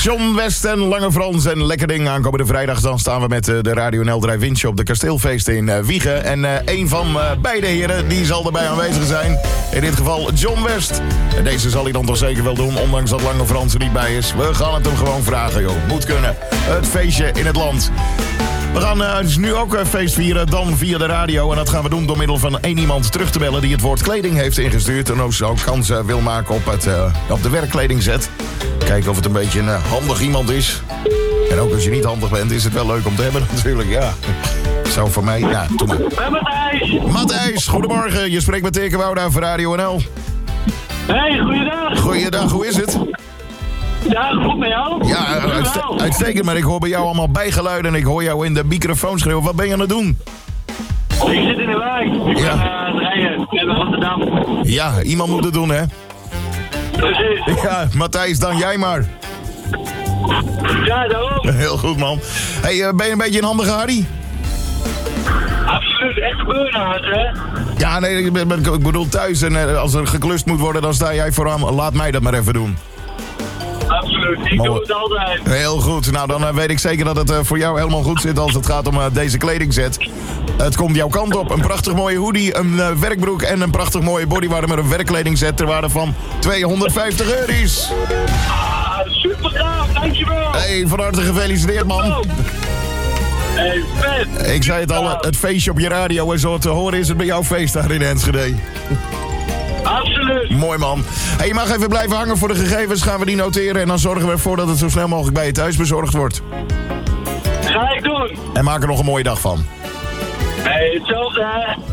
John West en Lange Frans en Lekker Ding. Aankomende vrijdag dan staan we met de Radio NL Drive-In op de Kasteelfeesten in Wijchen. En een van beide heren die zal erbij aanwezig zijn. In dit geval John West. En deze zal hij dan toch zeker wel doen, ondanks dat Lange Frans er niet bij is. We gaan het hem gewoon vragen, joh. Moet kunnen. Het feestje in het land. We gaan dus nu ook feest vieren, dan via de radio. En dat gaan we doen door middel van één iemand terug te bellen die het woord kleding heeft ingestuurd. En ook zo kans wil maken op de werkkledingzet. Kijken of het een beetje een handig iemand is. En ook als je niet handig bent, is het wel leuk om te hebben natuurlijk, ja. Zo voor mij, ja, doe maar. Matthijs! Matthijs, goedemorgen. Je spreekt met Dirk Wouda voor Radio NL. Hey, goeiedag! Goeiedag, hoe is het? Ja, goed met jou? Ja, uitstekend, maar ik hoor bij jou allemaal bijgeluiden en ik hoor jou in de microfoon schreeuwen. Wat ben je aan het doen? Ik zit in de wijk. Ik Ja. ben aan het rijden in Rotterdam. Ja, iemand moet het doen, hè? Precies. Ja, Matthijs, dan jij maar. Ja, daarom. Heel goed, man. Hey, ben je een beetje een handige Harry? Absoluut, echt burn-out, hè? Ja, nee, ik bedoel thuis en als er geklust moet worden, dan sta jij vooraan. Laat mij dat maar even doen. Absoluut, ik Mooi. doe het altijd. Heel goed. Nou, dan weet ik zeker dat het voor jou helemaal goed zit als het gaat om deze kledingset. Het komt jouw kant op. Een prachtig mooie hoodie, een werkbroek en een prachtig mooie bodywarmer met een werkkledingset ter waarde van €250. Ah, super gaaf, dankjewel. Hey, van harte gefeliciteerd, man. Hey, vet. Ik zei het al, het feestje op je radio en zo te horen is het bij jouw feest daar in Enschede. Absoluut. Mooi, man. Hey, je mag even blijven hangen voor de gegevens. Gaan we die noteren en dan zorgen we ervoor dat het zo snel mogelijk bij je thuis bezorgd wordt. Ga ik doen. En maak er nog een mooie dag van. Hey, hetzelfde, hè.